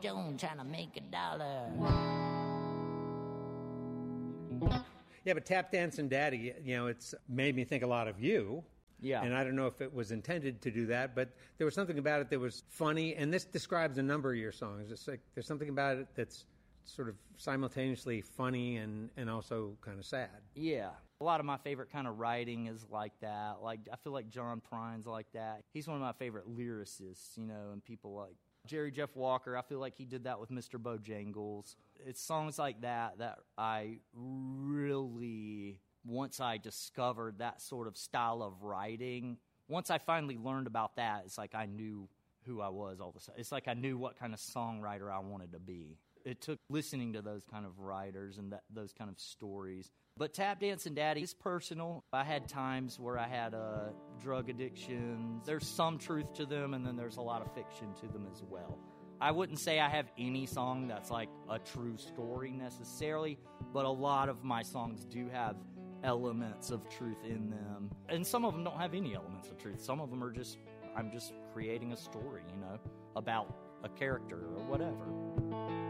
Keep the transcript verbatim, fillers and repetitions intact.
Jones trying to make a dollar. Yeah, but Tap Dancing Daddy, you know, it's made me think a lot of you. Yeah. And I don't know if it was intended to do that, but there was something about it that was funny. And this describes a number of your songs. It's like there's something about it that's sort of simultaneously funny and, and also kind of sad. Yeah. A lot of my favorite kind of writing is like that. Like I feel like John Prine's like that. He's one of my favorite lyricists, you know, and people like Jerry Jeff Walker. I feel like he did that with Mister Bojangles. It's songs like that that I really, once I discovered that sort of style of writing, once I finally learned about that, it's like I knew who I was all of a sudden. It's like I knew what kind of songwriter I wanted to be. It took listening to those kind of writers and that, those kind of stories. But Tap Dancing Daddy is personal. I had times where I had uh, drug addictions. There's some truth to them, and then there's a lot of fiction to them as well. I wouldn't say I have any song that's like a true story necessarily, but a lot of my songs do have elements of truth in them. And some of them don't have any elements of truth. Some of them are just, I'm just creating a story, you know, about a character or whatever.